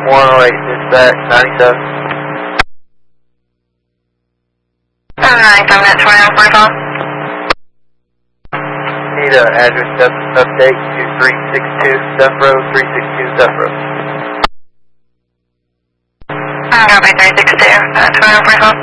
108, dispatch 97. 9 minutes, 2945. Need an address update to 362 Duff Road, 362 Duff Road. Copy 362, 2945.